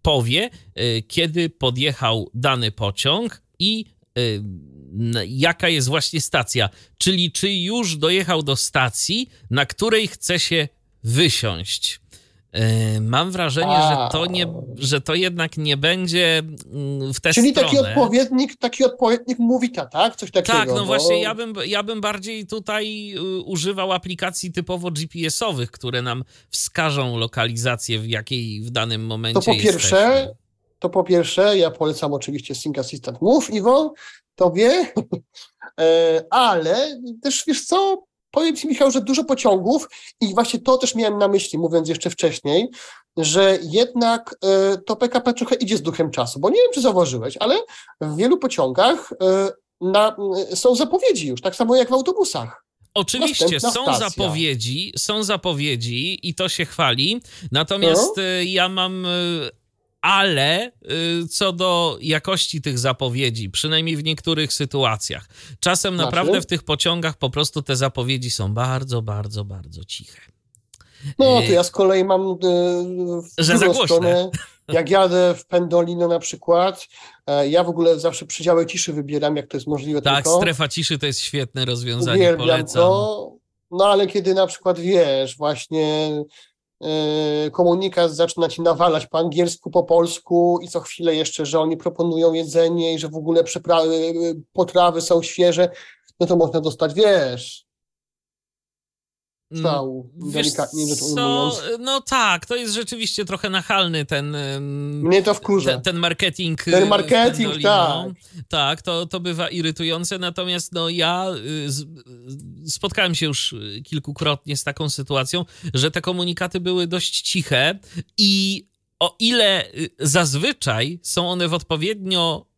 powie, kiedy podjechał dany pociąg i jaka jest właśnie stacja, czyli czy już dojechał do stacji, na której chce się wysiąść. Mam wrażenie, że to jednak nie będzie w tę Czyli stronę. taki odpowiednik mówi tak? Coś takiego. Tak, no właśnie ja bym bardziej tutaj używał aplikacji typowo GPS-owych, które nam wskażą lokalizację, w jakiej w danym momencie jesteśmy. To po pierwsze, ja polecam oczywiście Sync Assistant Move, Iwo, tobie, ale też wiesz co, powiem ci, Michał, że dużo pociągów i właśnie to też miałem na myśli, mówiąc jeszcze wcześniej, że jednak to PKP trochę idzie z duchem czasu, bo nie wiem, czy zauważyłeś, ale w wielu pociągach są zapowiedzi już, tak samo jak w autobusach. Oczywiście są zapowiedzi i to się chwali, natomiast ja mam ale co do jakości tych zapowiedzi, przynajmniej w niektórych sytuacjach, czasem naprawdę w tych pociągach po prostu te zapowiedzi są bardzo, bardzo, bardzo ciche. No to ja z kolei mam że za głośne. Stronę, jak jadę w Pendolino na przykład, ja w ogóle zawsze przedziały ciszy wybieram, jak to jest możliwe. Tak, tylko. Strefa ciszy to jest świetne rozwiązanie, Uwielbiam polecam. to, no ale kiedy na przykład wiesz, właśnie komunikat zaczyna ci nawalać po angielsku, po polsku i co chwilę jeszcze, że oni proponują jedzenie i że w ogóle potrawy są świeże, no to można dostać, wiesz, szału, delikatnie rzecz ujmując. No tak, to jest rzeczywiście trochę nachalny ten... Mnie to wkurza. Ten marketing. Ten marketing, tak. Tak, to bywa irytujące, natomiast no ja spotkałem się już kilkukrotnie z taką sytuacją, że te komunikaty były dość ciche i o ile zazwyczaj są one w odpowiednio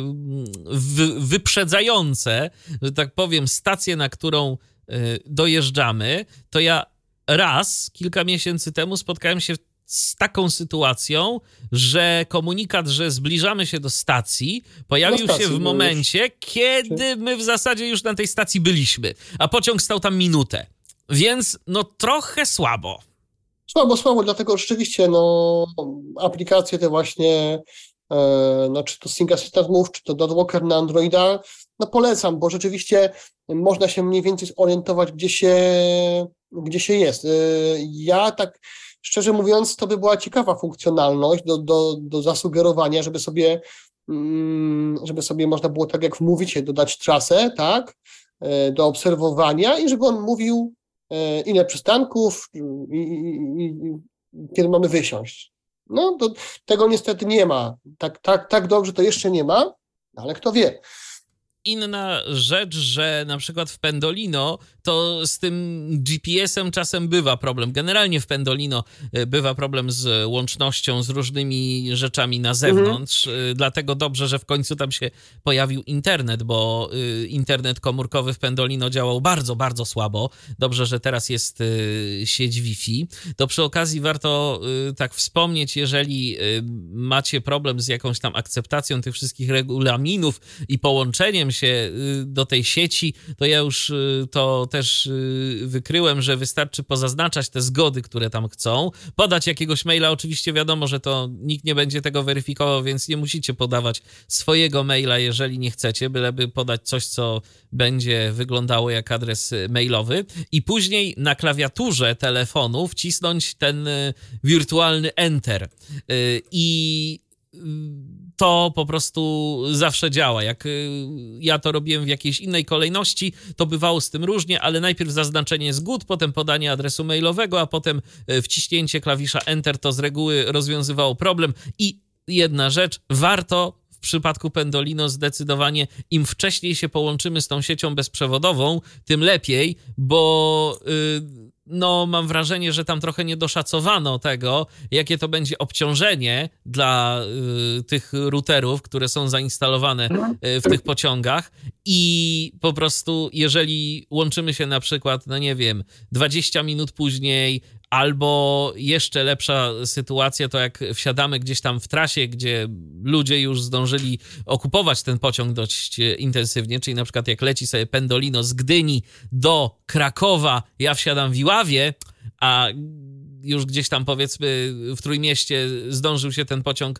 wyprzedzające, że tak powiem, stację, na którą dojeżdżamy, to ja kilka miesięcy temu spotkałem się z taką sytuacją, że komunikat, że zbliżamy się do stacji, pojawił się w momencie, kiedy my w zasadzie już na tej stacji byliśmy, a pociąg stał tam minutę. Więc no trochę słabo. Słabo, dlatego rzeczywiście aplikacje te właśnie, czy to Sync Assistant Move, czy to Dotwalker na Androida, polecam, bo rzeczywiście można się mniej więcej zorientować, gdzie się jest. Ja tak szczerze mówiąc, to by była ciekawa funkcjonalność do zasugerowania, żeby sobie można było, tak jak w Movicie, dodać trasę, tak, do obserwowania i żeby on mówił, ile przystanków i kiedy mamy wysiąść. No, tego niestety nie ma. Tak dobrze to jeszcze nie ma, ale kto wie. Inna rzecz, że na przykład w Pendolino to z tym GPS-em czasem bywa problem. Generalnie w Pendolino bywa problem z łącznością, z różnymi rzeczami na zewnątrz. Dlatego dobrze, że w końcu tam się pojawił internet, bo internet komórkowy w Pendolino działał bardzo, bardzo słabo. Dobrze, że teraz jest sieć Wi-Fi. To przy okazji warto tak wspomnieć, jeżeli macie problem z jakąś tam akceptacją tych wszystkich regulaminów i połączeniem się do tej sieci, to ja już to też wykryłem, że wystarczy pozaznaczać te zgody, które tam chcą, podać jakiegoś maila, oczywiście wiadomo, że to nikt nie będzie tego weryfikował, więc nie musicie podawać swojego maila, jeżeli nie chcecie, byleby podać coś, co będzie wyglądało jak adres mailowy i później na klawiaturze telefonu wcisnąć ten wirtualny Enter i to po prostu zawsze działa. Jak ja to robiłem w jakiejś innej kolejności, to bywało z tym różnie, ale najpierw zaznaczenie zgód, potem podanie adresu mailowego, a potem wciśnięcie klawisza Enter to z reguły rozwiązywało problem. I jedna rzecz, warto w przypadku Pendolino zdecydowanie im wcześniej się połączymy z tą siecią bezprzewodową, tym lepiej, bo mam wrażenie, że tam trochę nie doszacowano tego, jakie to będzie obciążenie dla tych routerów, które są zainstalowane w tych pociągach i po prostu jeżeli łączymy się na przykład, 20 minut później, albo jeszcze lepsza sytuacja to jak wsiadamy gdzieś tam w trasie, gdzie ludzie już zdążyli okupować ten pociąg dość intensywnie, czyli na przykład jak leci sobie Pendolino z Gdyni do Krakowa, ja wsiadam w Iławie, a już gdzieś tam powiedzmy w Trójmieście zdążył się ten pociąg